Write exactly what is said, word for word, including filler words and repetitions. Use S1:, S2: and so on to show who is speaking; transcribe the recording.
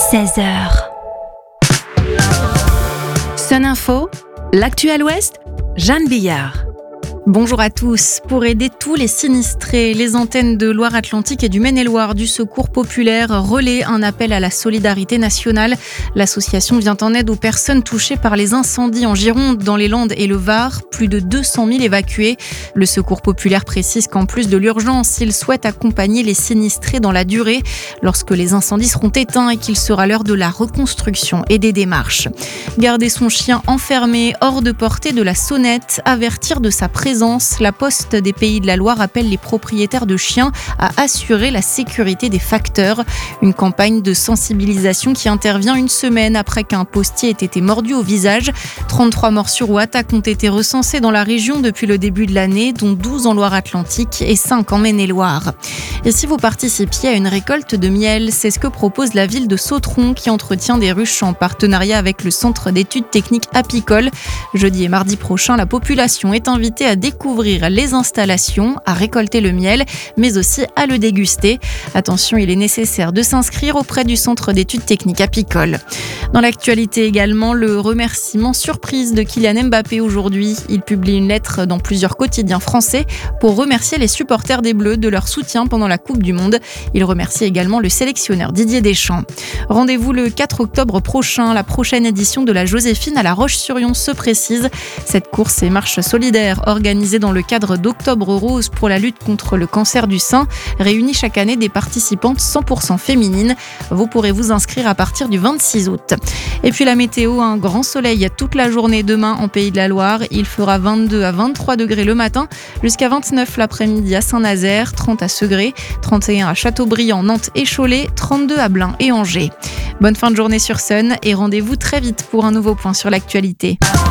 S1: seize heures. Sun Info, l'actu à l'Ouest, Jeanne Billard. Bonjour à tous. Pour aider tous les sinistrés, les antennes de Loire-Atlantique et du Maine-et-Loire du Secours populaire relaient un appel à la solidarité nationale. L'association vient en aide aux personnes touchées par les incendies en Gironde, dans les Landes et le Var. Plus de deux cent mille évacués. Le Secours populaire précise qu'en plus de l'urgence, il souhaite accompagner les sinistrés dans la durée lorsque les incendies seront éteints et qu'il sera l'heure de la reconstruction et des démarches. Garder son chien enfermé hors de portée de la sonnette, avertir de sa présence. La Poste des Pays de la Loire appelle les propriétaires de chiens à assurer la sécurité des facteurs. Une campagne de sensibilisation qui intervient une semaine après qu'un postier ait été mordu au visage. trente-trois morsures ou attaques ont été recensées dans la région depuis le début de l'année, dont douze en Loire-Atlantique et cinq en Maine-et-Loire. Et si vous participiez à une récolte de miel, c'est ce que propose la ville de Sautron qui entretient des ruches en partenariat avec le Centre d'études techniques apicoles. Jeudi et mardi prochain, la population est invitée à découvrir les installations, à récolter le miel, mais aussi à le déguster. Attention, il est nécessaire de s'inscrire auprès du Centre d'études techniques apicoles. Dans l'actualité également, le remerciement surprise de Kylian Mbappé aujourd'hui. Il publie une lettre dans plusieurs quotidiens français pour remercier les supporters des Bleus de leur soutien pendant la Coupe du Monde. Il remercie également le sélectionneur Didier Deschamps. Rendez-vous le quatre octobre prochain. La prochaine édition de la Joséphine à La Roche-sur-Yon se précise. Cette course et marche solidaire organisée dans le cadre d'Octobre Rose pour la lutte contre le cancer du sein réunit chaque année des participantes cent pour cent féminines. Vous pourrez vous inscrire à partir du vingt-six août. Et puis la météo, un grand soleil toute la journée demain en Pays de la Loire. Il fera vingt-deux à vingt-trois degrés le matin, jusqu'à vingt-neuf l'après-midi à Saint-Nazaire, trente à Segré, trente et un à Châteaubriand, Nantes et Cholet, trente-deux à Blain et Angers. Bonne fin de journée sur Sun et rendez-vous très vite pour un nouveau point sur l'actualité.